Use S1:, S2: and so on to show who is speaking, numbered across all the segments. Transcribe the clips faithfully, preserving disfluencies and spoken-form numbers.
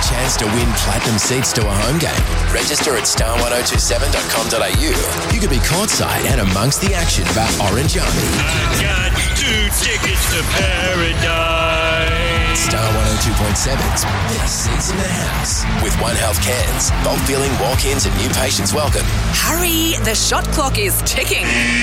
S1: chance to win platinum seats to a home game. Register at star one oh two seven dot com dot a u. You could be courtside and amongst the action of our Orange Army.
S2: I got two tickets to paradise.
S1: Star one oh two point seven's best seats in the house. With One Health Cairns, bulk billing, walk-ins and new patients welcome.
S3: Hurry, the shot clock is ticking.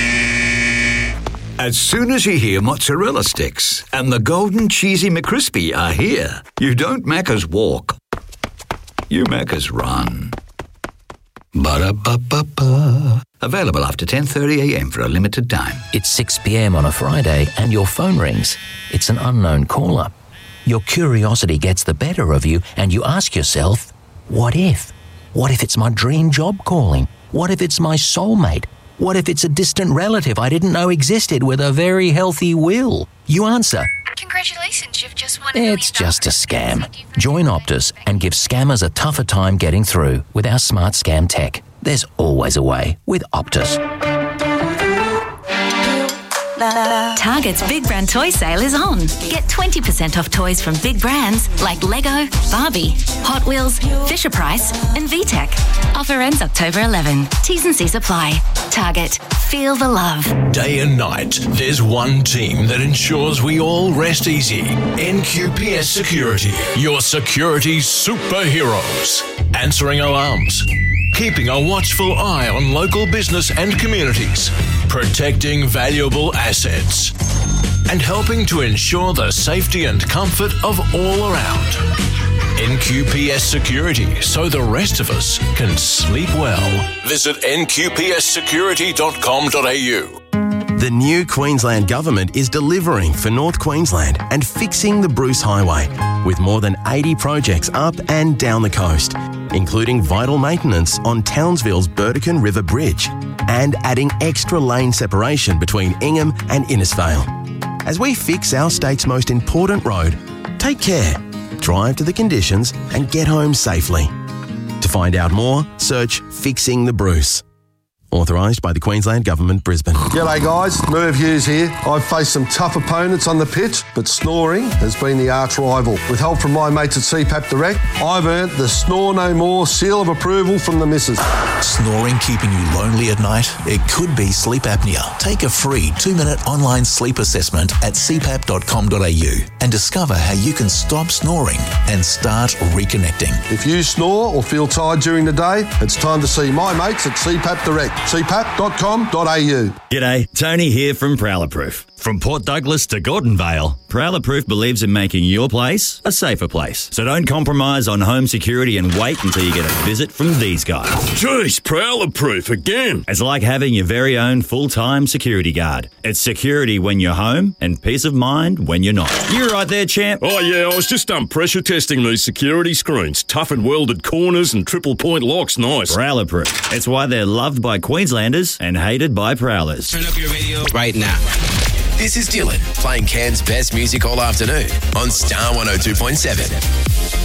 S4: As soon as you hear mozzarella sticks and the golden cheesy McCrispy are here, you don't Macca's walk. You Macca's run. Ba-da-ba-ba-ba. Available after ten thirty a m for a limited time.
S5: It's six p m on a Friday and your phone rings. It's an unknown caller. Your curiosity gets the better of you and you ask yourself, what if? What if it's my dream job calling? What if it's my soulmate? What if it's a distant relative I didn't know existed with a very healthy will? You answer,
S6: congratulations, you've just won a million
S5: it's just a
S6: dollars.
S5: scam. Join Optus and give scammers a tougher time getting through with our smart scam tech. There's always a way with Optus.
S7: Target's Big Brand Toy Sale is on. Get twenty percent off toys from big brands like Lego, Barbie, Hot Wheels, Fisher-Price and V TEC. Offer ends October eleventh. T's and C's apply. Target. Feel the love.
S8: Day and night, there's one team that ensures we all rest easy. N Q P S Security. Your security superheroes. Answering alarms. Keeping a watchful eye on local business and communities, protecting valuable assets, and helping to ensure the safety and comfort of all around. N Q P S Security, so the rest of us can sleep well. Visit n q p s security dot com dot a u.
S9: The new Queensland Government is delivering for North Queensland and fixing the Bruce Highway with more than eighty projects up and down the coast, including vital maintenance on Townsville's Burdekin River Bridge and adding extra lane separation between Ingham and Innisfail. As we fix our state's most important road, take care, drive to the conditions and get home safely. To find out more, search Fixing the Bruce. Authorised by the Queensland Government, Brisbane.
S10: G'day guys, Merv Hughes here. I've faced some tough opponents on the pitch, but snoring has been the arch rival. With help from my mates at C PAP Direct, I've earned the Snore No More seal of approval from the missus.
S11: Snoring keeping you lonely at night? It could be sleep apnea. Take a free two-minute online sleep assessment at c pap dot com dot a u and discover how you can stop snoring and start reconnecting.
S10: If you snore or feel tired during the day, it's time to see my mates at C PAP Direct. c pap dot com dot a u.
S12: G'day, Tony here from Prowler Proof. From Port Douglas to Gordon Vale, Prowler Proof believes in making your place a safer place. So don't compromise on home security and wait until you get a visit from these guys.
S2: Jeez, Prowler Proof again.
S12: It's like having your very own full-time security guard. It's security when you're home and peace of mind when you're not. You're right there, champ.
S2: Oh yeah, I was just um, pressure testing these security screens. Tough and welded corners and triple point locks, nice.
S12: Prowler Proof. It's why they're loved by Queenslanders and hated by Prowlers.
S1: Turn up your radio right now. This is Dylan playing Cairns' best music all afternoon on Star one oh two point seven.